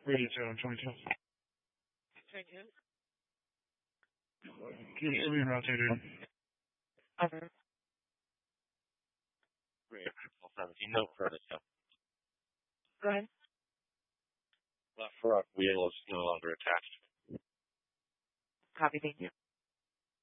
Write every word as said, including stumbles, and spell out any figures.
Radio two, twenty-two. twenty-two? Give me, give me around two, dude. Okay. Radio seventeen, no further stuff. Go ahead. Left front wheel is no longer attached. Copy, thank you.